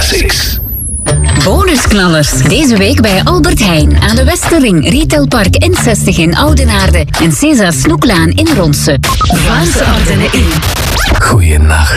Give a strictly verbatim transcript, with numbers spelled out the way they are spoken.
Classics. Bonusknallers. Deze week bij Albert Heijn aan de Westerring, Retailpark N zestig in Oudenaarde en César Snoeklaan in Ronse. Vlaamse Ardenne in. Goeienacht.